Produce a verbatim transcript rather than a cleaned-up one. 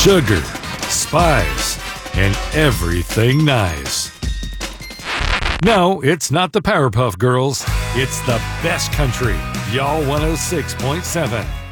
sugar, spice, and everything nice. No, it's not the Powerpuff Girls. It's the best country. Y'all one oh six point seven.